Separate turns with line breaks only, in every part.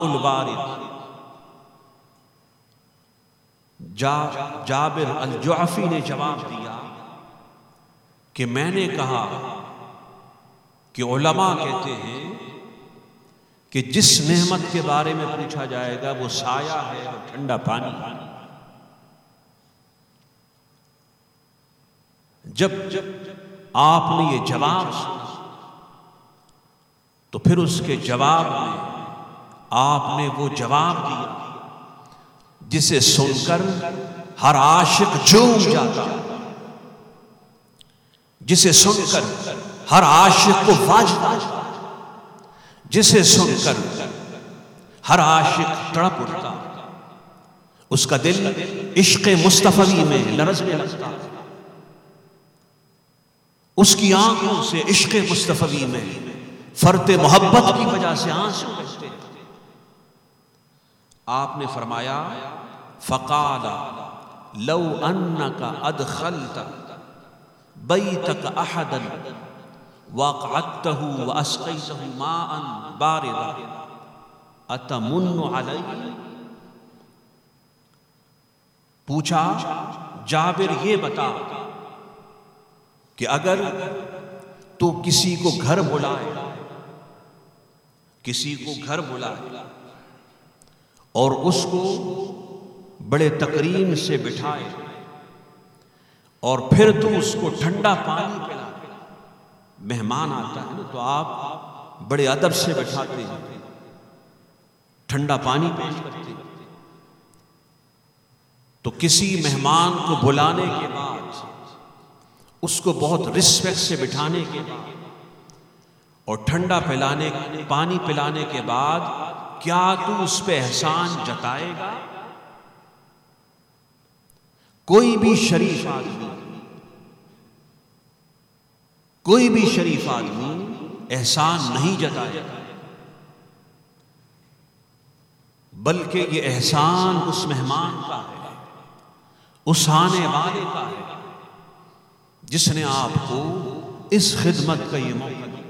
البارد جابر الجعفی نے جواب دیا کہ میں نے کہا کہ علماء کہتے ہیں کہ جس نعمت کے بارے میں پوچھا جائے گا وہ سایہ ہے اور ٹھنڈا پانی ہے۔ جب آپ نے یہ جواب سنا تو پھر اس کے جواب میں آپ نے وہ جواب دیا جسے سن کر ہر عاشق جھوم جاتا، جسے سن کر ہر عاشق کو واجب آتا، جسے سن کر ہر عاشق تڑپ اٹھتا، اس کا دل عشق مصطفی میں لرزنے لگتا، اس کی آنکھوں سے عشق مصطفی میں فرط محبت کی وجہ سے آنسو بہتے۔ آپ نے فرمایا فقال لو انک ادخلت بیتک احدا واقعدته واسقیته ماء باردا اتمن علی۔ پوچھا جابر یہ بتا کہ اگر تو کسی کو گھر بلائے، کسی کو گھر بلائے اور اس کو بڑے تکریم سے بٹھائے اور پھر تو اس کو ٹھنڈا پانی پلا، مہمان آتا ہے نا تو آپ بڑے ادب سے بٹھاتے ہیں، ٹھنڈا پانی پیش کرتے ہیں، تو کسی مہمان کو بلانے کے بعد اس کو بہت رسپیکٹ سے بٹھانے کے بعد اور ٹھنڈا پانی پلانے کے بعد کیا تو اس پہ احسان جتائے گا؟ کوئی بھی شریف آدمی احسان نہیں جتائے گا، بلکہ یہ احسان اس مہمان کا ہے، اس آنے والے کا ہے جس نے آپ کو اس خدمت کا یہ موقع دیا۔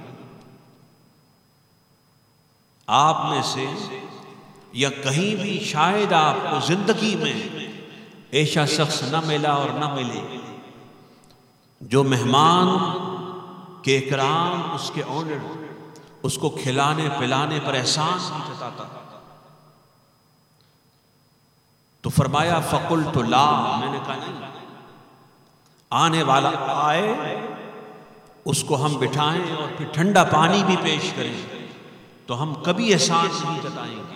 آپ میں سے یا کہیں بھی شاید آپ کو زندگی میں ایسا شخص نہ ملا اور نہ ملے جو مہمان کے اکرام، اس کے آنر، اس کو کھلانے پلانے پر احسان نہیں جتاتا۔ تو فرمایا فقلت لا، میں نے کہا نہیں، آنے والا آئے اس کو ہم بٹھائیں اور پھر ٹھنڈا پانی بھی پیش کریں تو ہم کبھی احسان نہیں جتائیں گے۔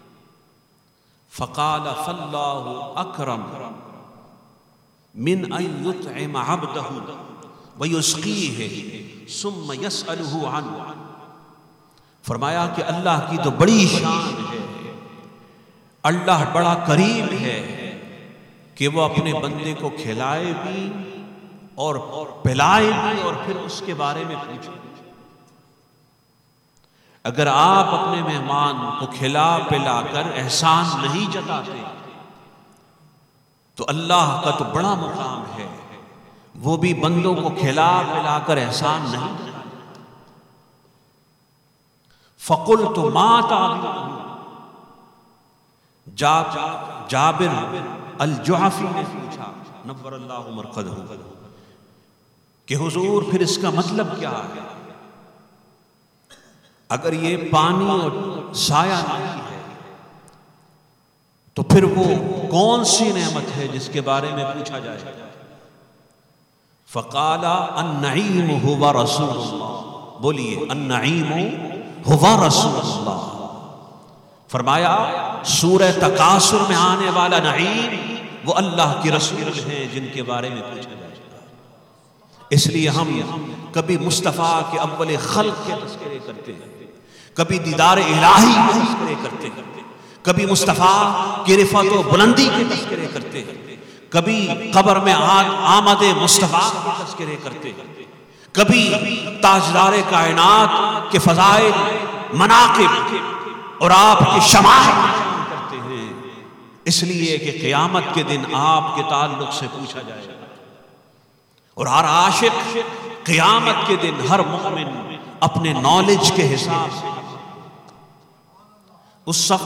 فقال فاللہ اکرم من ان یطعم عبدہ ویسقیہ ثم یسألہ عنہ۔ فرمایا کہ اللہ کی تو بڑی شان ہے، اللہ بڑا کریم ہے کہ وہ اپنے بندے کو کھلائے بھی اور پلائے بھی اور پھر اس کے بارے میں پوچھے۔ اگر آپ اپنے مہمان کو کھلا پلا کر احسان نہیں جتاتے تو اللہ کا تو بڑا مقام ہے، وہ بھی بندوں کو کھلا پلا کر احسان نہیں جتاتے۔ فقلت ما تعبدون، جابر الجعفی نے پوچھا نور اللہ مرقدہ کہ حضور پھر اس کا مطلب کیا ہے؟ اگر یہ پانی اور سایہ نہیں ہے تو پھر وہ کون سی نعمت ہے جس کے بارے میں پوچھا جائے؟ فقال النعیم هو رسول اللہ، بولیے النعیم هو رسول اللہ۔ فرمایا سورہ تکاثر میں آنے والا نعیم وہ اللہ کے رسول ہیں جن کے بارے میں پوچھا جائے گا۔ اس لیے ہم کبھی مصطفیٰ کے اول خلق کے تذکرے کرتے ہیں، کبھی دیدار الہی کے تذکرے کرتے ہیں، کبھی مصطفیٰ کی رفعت و بلندی کے تذکرے کرتے ہیں، کبھی قبر میں آمد مصطفیٰ کے تذکرے کرتے ہیں، کبھی تاجدار کائنات کے فضائل، مناقب اور آپ کے شمائل کرتے ہیں، اس لیے کہ قیامت کے دن آپ کے تعلق سے پوچھا جائے گا۔ اور ہر عاشق قیامت کے دن، ہر مومن اپنے نالج کے حساب سے اس